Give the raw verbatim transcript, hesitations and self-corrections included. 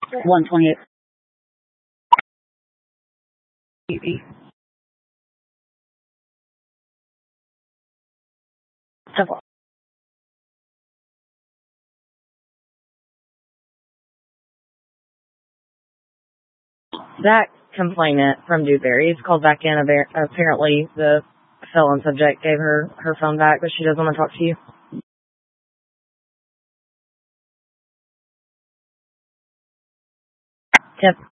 one twenty-eight. That complainant from Dewberry's called back in. Apparently, the felon subject gave her her phone back, but she doesn't want to talk to you. Yep.